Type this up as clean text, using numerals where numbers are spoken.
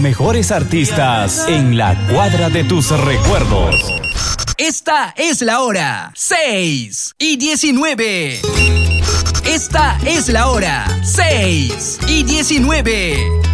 mejores artistas en la cuadra de tus recuerdos. Esta es la hora 6:19. Esta es la hora 6:19.